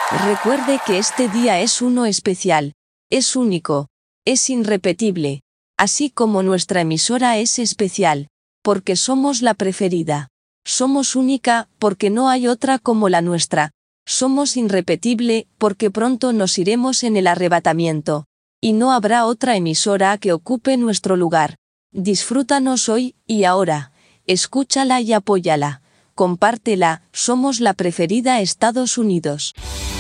Recuerde que este día es uno especial, es único, es irrepetible, así como nuestra emisora es especial, porque somos la preferida. Somos única, porque no hay otra como la nuestra. Somos irrepetible, porque pronto nos iremos en el arrebatamiento. Y no habrá otra emisora que ocupe nuestro lugar. Disfrútanos hoy y ahora. Escúchala y apóyala. Compártela, somos la preferida Estados Unidos.